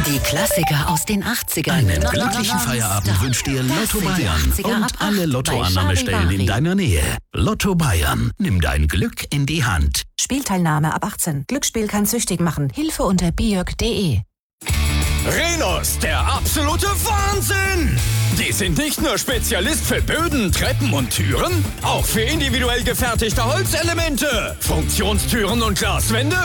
Die Klassiker aus den 80ern. Einen glücklichen Feierabend wünscht dir Lotto Bayern und alle Lottoannahmestellen in deiner Nähe. Lotto Bayern, nimm dein Glück in die Hand. Spielteilnahme ab 18. Glücksspiel kann süchtig machen. Hilfe unter biok.de. Rhenus, der absolute Wahnsinn! Die sind nicht nur Spezialist für Böden, Treppen und Türen, auch für individuell gefertigte Holzelemente, Funktionstüren und Glaswände